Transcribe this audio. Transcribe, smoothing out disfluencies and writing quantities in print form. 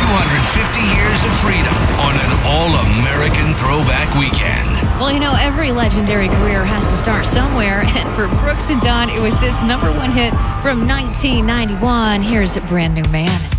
250 years of freedom on an all-American throwback weekend. Well, every legendary career has to start somewhere, and for Brooks and Dunn, it was this #1 hit from 1991. Here's Brand New Man.